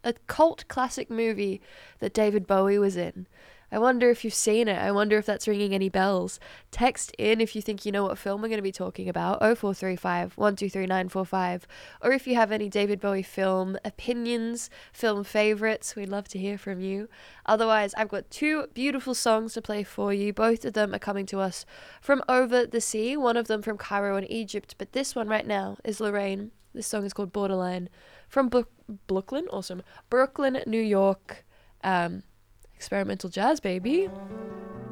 a cult classic movie that David Bowie was in. I wonder if you've seen it. I wonder if that's ringing any bells. Text in if you think you know what film we're going to be talking about, 0435 123 945. Or if you have any David Bowie film opinions, film favourites, we'd love to hear from you. Otherwise, I've got two beautiful songs to play for you. Both of them are coming to us from over the sea, one of them from Cairo in Egypt, but this one right now is Lorraine. This song is called Borderline from Brooklyn, awesome, Brooklyn, New York. Experimental jazz, baby.